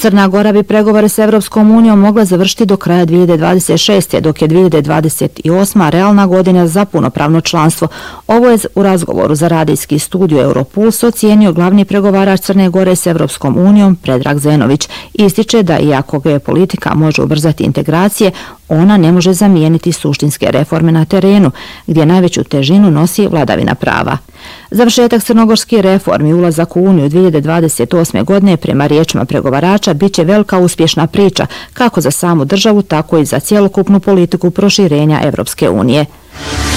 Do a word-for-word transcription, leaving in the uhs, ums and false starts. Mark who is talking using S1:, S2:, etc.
S1: Crna Gora bi pregovore s Evropskom unijom mogla završiti do kraja dvije hiljade dvadeset šeste. dok je dvije hiljade dvadeset osma. realna godina za punopravno članstvo. Ovo je u razgovoru za radijski studio Europuls ocijenio glavni pregovarač Crne Gore s Evropskom unijom Predrag Zenović. Ističe da iako geopolitika može ubrzati integracije, ona ne može zamijeniti suštinske reforme na terenu, gdje najveću težinu nosi vladavina prava. Završetak crnogorskih reformi i ulazak u Uniju dvije hiljade dvadeset osme. godine prema riječima pregovarača bit će velika uspješna priča kako za samu državu, tako i za cjelokupnu politiku proširenja Evropske unije.